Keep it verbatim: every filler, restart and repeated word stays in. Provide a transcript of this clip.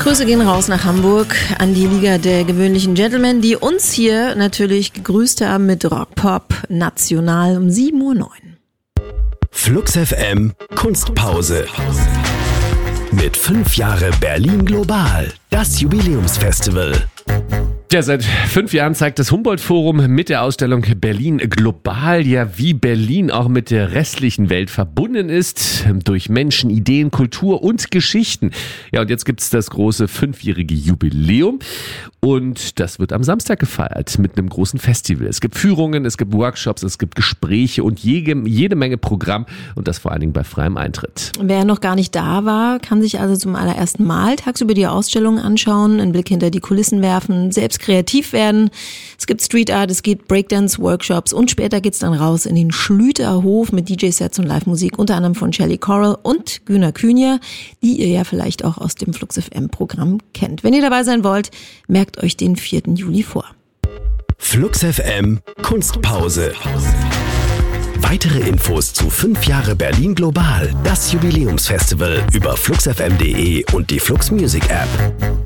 Grüße gehen raus nach Hamburg an die Liga der gewöhnlichen Gentlemen, die uns hier natürlich gegrüßt haben mit Rock Pop National um sieben Uhr neun. Flux F M Kunstpause. Mit fünf Jahre Berlin Global, das Jubiläumsfestival. Ja, seit fünf Jahren zeigt das Humboldt-Forum mit der Ausstellung Berlin Global ja, wie Berlin auch mit der restlichen Welt verbunden ist, durch Menschen, Ideen, Kultur und Geschichten. Ja, und jetzt gibt's das große fünfjährige Jubiläum und das wird am Samstag gefeiert mit einem großen Festival. Es gibt Führungen, es gibt Workshops, es gibt Gespräche und jede, jede Menge Programm und das vor allen Dingen bei freiem Eintritt. Wer noch gar nicht da war, kann sich also zum allerersten Mal tagsüber die Ausstellung anschauen, einen Blick hinter die Kulissen werfen, selbst kreativ werden. Es gibt Street Art, es gibt Breakdance-Workshops und später geht's dann raus in den Schlüterhof mit D J-Sets und Live-Musik, unter anderem von Shelly Coral und Güner Kühnier, die ihr ja vielleicht auch aus dem Flux F M-Programm kennt. Wenn ihr dabei sein wollt, merkt euch den vierten Juli vor. Flux F M Kunstpause. Weitere Infos zu fünf Jahre Berlin Global, das Jubiläumsfestival über flux f m punkt de und die Flux Music App.